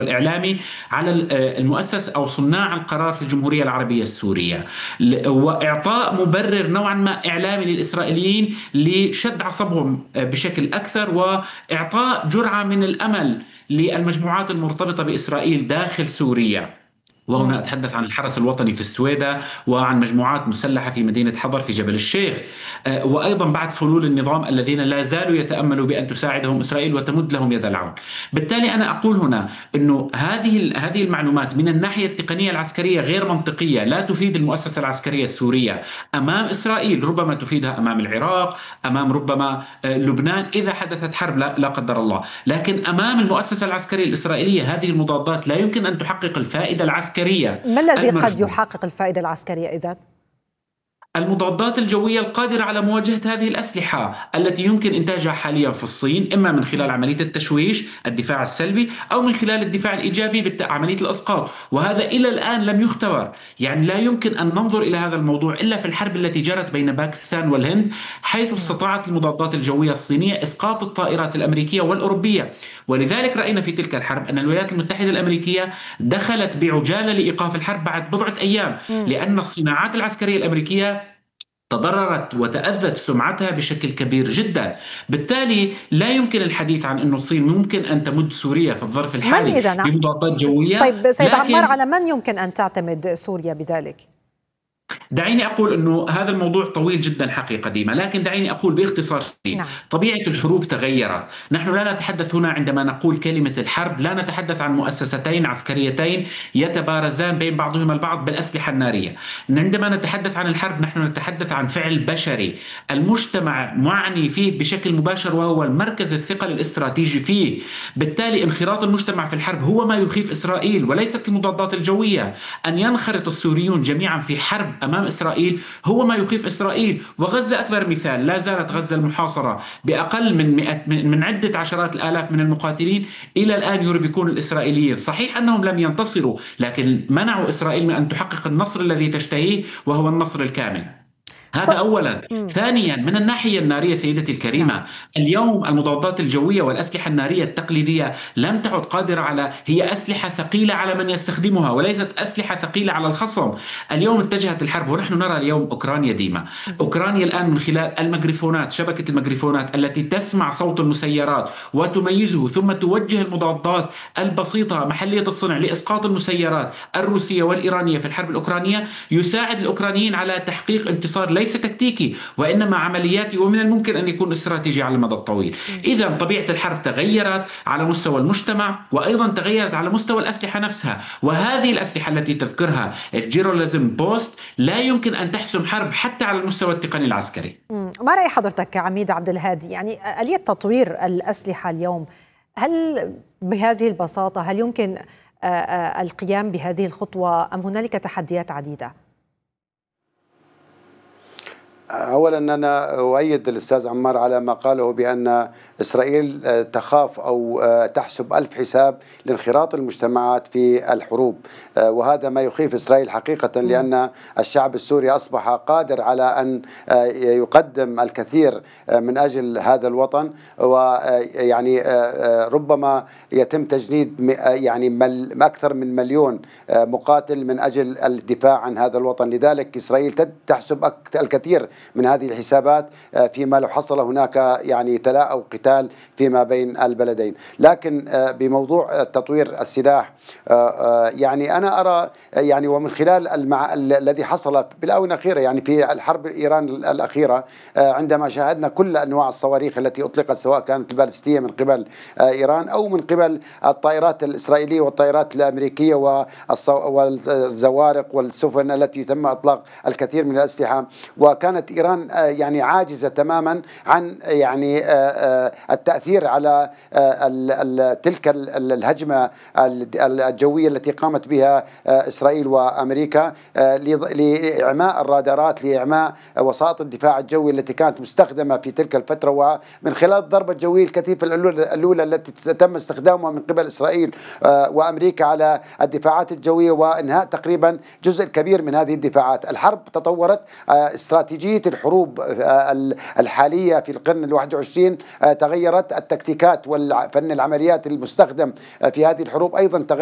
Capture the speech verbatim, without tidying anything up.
الإعلامي على المؤسس أو صناع القرار في الجمهورية العربية السورية، وإعطاء مبرر نوعا ما إعلامي للإسرائيليين لشد عصبهم بشكل أكثر، وإعطاء جرعة من الأمل للمجموعات المرتبطة بإسرائيل داخل سوريا. وهنا مم. أتحدث عن الحرس الوطني في السويدة، وعن مجموعات مسلحة في مدينة حضر في جبل الشيخ، آه، وأيضا بعد فلول النظام الذين لا زالوا يتأملوا بأن تساعدهم إسرائيل وتمد لهم يد العون. بالتالي أنا أقول هنا أنه هذه هذه المعلومات من الناحية التقنية العسكرية غير منطقية، لا تفيد المؤسسة العسكرية السورية أمام إسرائيل، ربما تفيدها أمام العراق، أمام ربما آه، لبنان إذا حدثت حرب، لا, لا قدر الله. لكن أمام المؤسسة العسكرية الإسرائيلية هذه المضادات لا يمكن أن تحقق الفائدة العسكرية ما الذي قد المرجوة. يحقق الفائدة العسكرية إذن؟ المضادات الجوية القادرة على مواجهة هذه الأسلحة التي يمكن إنتاجها حاليا في الصين، إما من خلال عملية التشويش الدفاع السلبي، أو من خلال الدفاع الإيجابي بعملية الإسقاط، وهذا إلى الآن لم يختبر. يعني لا يمكن أن ننظر إلى هذا الموضوع إلا في الحرب التي جرت بين باكستان والهند، حيث استطاعت المضادات الجوية الصينية إسقاط الطائرات الأمريكية والأوروبية. ولذلك رأينا في تلك الحرب أن الولايات المتحدة الأمريكية دخلت بعجالة لإيقاف الحرب بعد بضعة أيام، لأن الصناعات العسكرية الأمريكية تضررت وتأذت سمعتها بشكل كبير جدا. بالتالي لا يمكن الحديث عن أن الصين ممكن أن تمد سوريا في الظرف من الحالي إذن؟ بمضادات جوية. طيب سيد عمار، لكن على من يمكن أن تعتمد سوريا بذلك؟ دعيني أقول أنه هذا الموضوع طويل جدا حقيقة ديما، لكن دعيني أقول باختصار شديد. نعم. طبيعة الحروب تغيرت. نحن لا نتحدث هنا عندما نقول كلمة الحرب، لا نتحدث عن مؤسستين عسكريتين يتبارزان بين بعضهما البعض بالأسلحة النارية. عندما نتحدث عن الحرب نحن نتحدث عن فعل بشري المجتمع معني فيه بشكل مباشر، وهو المركز الثقل الاستراتيجي فيه. بالتالي انخراط المجتمع في الحرب هو ما يخيف إسرائيل وليست المضادات الجوية. أن ينخرط السوريون جميعا في حرب أمام إسرائيل هو ما يخيف إسرائيل. وغزة أكبر مثال، لا زالت غزة المحاصرة بأقل من مئة من عدة عشرات الآلاف من المقاتلين إلى الآن يربكون الإسرائيليين. صحيح أنهم لم ينتصروا، لكن منعوا إسرائيل من أن تحقق النصر الذي تشتهيه، وهو النصر الكامل. هذا طيب. أولا. مم. ثانيا، من الناحية النارية سيدتي نعم. الكريمة، اليوم المضادات الجوية والأسلحة النارية التقليدية لم تعد قادرة على، هي أسلحة ثقيلة على من يستخدمها وليست أسلحة ثقيلة على الخصم. اليوم اتجهت الحرب، ونحن نرى اليوم أوكرانيا ديما. أوكرانيا الآن من خلال الميكروفونات، شبكة الميكروفونات التي تسمع صوت المسيرات وتميزه، ثم توجه المضادات البسيطة محلية الصنع لإسقاط المسيرات الروسية والإيرانية في الحرب الأوكرانية، يساعد الأوكرانيين على تحقيق انتصار ليس تكتيكي وإنما عملياتي، ومن الممكن أن يكون استراتيجي على المدى الطويل. إذا طبيعة الحرب تغيرت على مستوى المجتمع، وأيضا تغيرت على مستوى الأسلحة نفسها. وهذه الأسلحة التي تذكرها الجيرولازم بوست لا يمكن أن تحسم حرب حتى على المستوى التقني العسكري. ما رأي حضرتك عميد عبد الهادي؟ يعني آلية تطوير الأسلحة اليوم، هل بهذه البساطة هل يمكن القيام بهذه الخطوة، أم هنالك تحديات عديدة؟ أولا أنا أؤيد الأستاذ عمار على ما قاله بأن إسرائيل تخاف أو تحسب ألف حساب لانخراط المجتمعات في الحروب، وهذا ما يخيف إسرائيل حقيقة، لأن الشعب السوري أصبح قادر على أن يقدم الكثير من أجل هذا الوطن، ويعني ربما يتم تجنيد يعني أكثر من مليون مقاتل من أجل الدفاع عن هذا الوطن. لذلك إسرائيل تحسب الكثير من هذه الحسابات فيما لو حصل هناك يعني تلاء أو قتال فيما بين البلدين. لكن بموضوع تطوير السلاح، يعني أنا أرى يعني ومن خلال المع... الذي حصل بالآونة الأخيرة، يعني في الحرب إيران الأخيرة، عندما شاهدنا كل أنواع الصواريخ التي أطلقت، سواء كانت البالستية من قبل إيران أو من قبل الطائرات الإسرائيلية والطائرات الأمريكية والزوارق والسفن التي تم إطلاق الكثير من الأسلحة، وكانت إيران يعني عاجزة تماما عن يعني التأثير على تلك الهجمة الجوية التي قامت بها إسرائيل وأمريكا لإعماء الرادارات، لإعماء وسائط الدفاع الجوي التي كانت مستخدمة في تلك الفترة. ومن خلال الضربة الجوية الكثيفة الأولى التي تم استخدامها من قبل إسرائيل وأمريكا على الدفاعات الجوية، وإنهاء تقريبا جزء كبير من هذه الدفاعات. الحرب تطورت استراتيجيا استراتيجية الحروب الحالية في القرن الواحد والعشرين تغيرت، التكتيكات والفن العمليات المستخدم في هذه الحروب أيضا تغيرت.